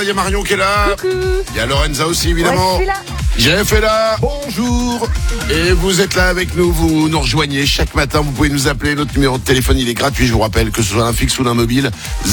il y a Marion qui est là. Coucou. Il y a Lorenza aussi, évidemment. Ouais, je suis là. Jeff est là. Bonjour. Et vous êtes là avec nous, vous nous rejoignez chaque matin. Vous pouvez nous appeler. Notre numéro de téléphone, il est gratuit. Je vous rappelle que ce soit un fixe ou d'un mobile.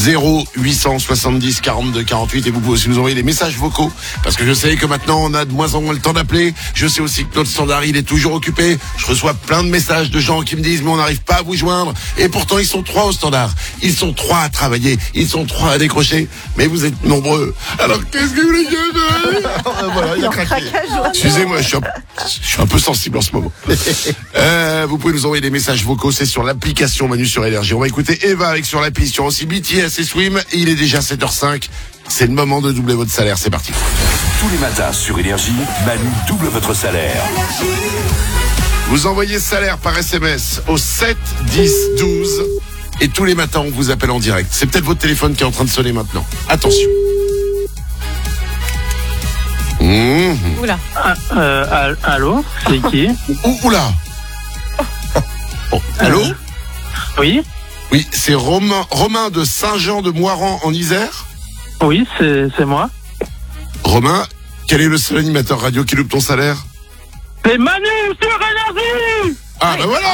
0870 42 48. Et vous pouvez aussi nous envoyer des messages vocaux. Parce que je sais que maintenant, on a de moins en moins le temps d'appeler. Je sais aussi que notre standard, il est toujours occupé. Je reçois plein de messages de gens qui me disent, mais on n'arrive pas à vous joindre. Et pourtant, ils sont 3 au standard. Ils sont 3 à travailler. Ils sont 3 à décrocher. Mais vous êtes nombreux. Alors, qu'est-ce que vous voulez dire? Voilà, il a craqué. Excusez-moi, je suis un peu sensible en ce moment. Vous pouvez nous envoyer des messages vocaux, c'est sur l'application Manu sur Énergie. On va écouter Eva avec sur la piste, sur aussi BTS et Swim. Il est déjà 7h05. C'est le moment de doubler votre salaire. C'est parti. Tous les matins sur Énergie, Manu double votre salaire. Vous envoyez salaire par SMS au 7 10 12 et tous les matins on vous appelle en direct. C'est peut-être votre téléphone qui est en train de sonner maintenant. Attention. Oula. Allô, c'est qui? Oula. Oh, allô? Oui, Oui, c'est Romain de Saint-Jean-de-Moiran en Isère. oui, c'est moi. Romain, quel est le seul animateur radio qui loupe ton salaire? C'est Manu sur Énergie. Ah bah voilà,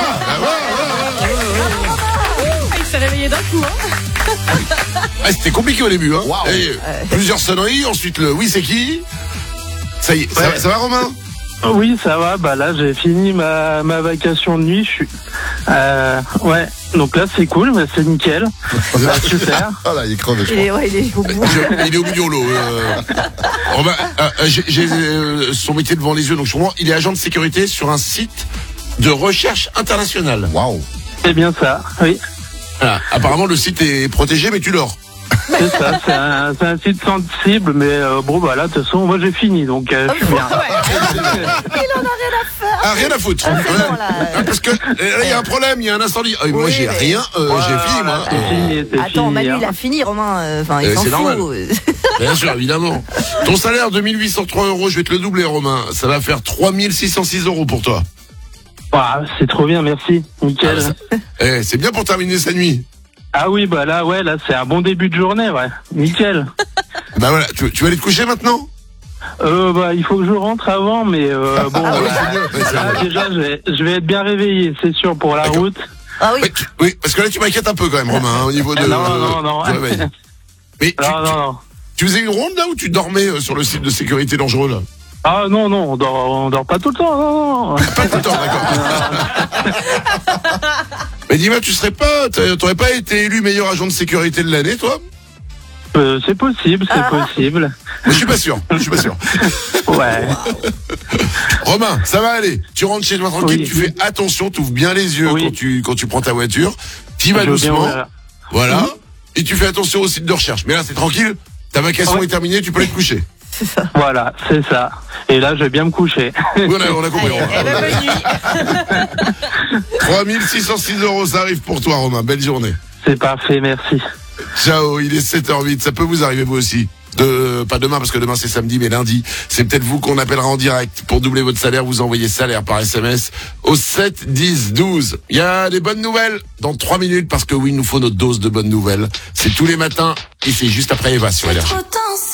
Il s'est réveillé d'un coup, hein. Ah, c'était compliqué au début, hein. Et, plusieurs sonneries, ensuite le oui c'est qui? Ça y est, ça va Romain? Oui, ça va. Bah là, j'ai fini ma vacation de nuit. Je suis. Ouais. Donc là, c'est cool, mais c'est nickel. Super. Ah là, il est crevé, je crois. Il est au bout. Il est au bout du rouleau. Romain, j'ai son métier devant les yeux, donc je comprends. Il est agent de sécurité sur un site de recherche internationale. Waouh. C'est bien ça. Oui. Ah, apparemment, le site est protégé, mais tu dors. C'est ça. C'est un site sensible, mais bon, bah là, de toute façon, moi, j'ai fini, donc je suis bien. Il en a rien à faire. Ah, rien à foutre. Ah, c'est bon, là. Ah, parce que il y a un problème, il y a un incendie. Ah, moi, j'ai rien, j'ai fini, moi. C'est fini, c'est Attends, fini, Manu, hein. il a fini, Romain. Enfin, il s'en c'est normal. fout. Bien sûr, évidemment. Ton salaire de 1803 €, je vais te le doubler, Romain. Ça va faire 3606 € pour toi. Ouah, c'est trop bien, merci. Nickel. C'est bien pour terminer sa nuit. Ah oui, bah là, ouais, là, c'est un bon début de journée, ouais. Nickel. Bah voilà, tu vas aller te coucher maintenant? Bah, il faut que je rentre avant, mais bon. Ah oui, là, c'est mieux. Ouais, c'est là, vrai. déjà, je vais être bien réveillé, c'est sûr, pour la D'accord. route. Ah oui. Oui, parce que là, tu m'inquiètes un peu quand même, Romain, hein, au niveau de... Non. du réveil. Mais Non. tu faisais une ronde là ou tu dormais sur le site de sécurité dangereux là? Ah non, on dort pas tout le temps, non. Pas tout le temps, d'accord. Mais dis-moi, t'aurais pas été élu meilleur agent de sécurité de l'année, toi? C'est possible, c'est possible. Mais je suis pas sûr. Ouais. Romain, ça va aller. Tu rentres chez toi tranquille, Oui. tu fais attention, tu ouvres bien les yeux Oui. quand tu prends ta voiture. Tu vas Je veux bien, doucement. voilà. Voilà. Et tu fais attention au site de recherche. Mais là, c'est tranquille. Ta vacation Ouais. est terminée, tu peux aller te coucher. Voilà, c'est ça. Et là, je vais bien me coucher. On a compris. Et la bonne nuit. 3606 €, ça arrive pour toi, Romain. Belle journée. C'est parfait, merci. Ciao, il est 7h08. Ça peut vous arriver vous aussi. Pas demain parce que demain c'est samedi, mais lundi, c'est peut-être vous qu'on appellera en direct pour doubler votre salaire. Vous envoyez salaire par SMS au 7 10 12. Il y a des bonnes nouvelles dans 3 minutes parce que oui, il nous faut notre dose de bonnes nouvelles. C'est tous les matins et c'est juste après Eva sur Énergie.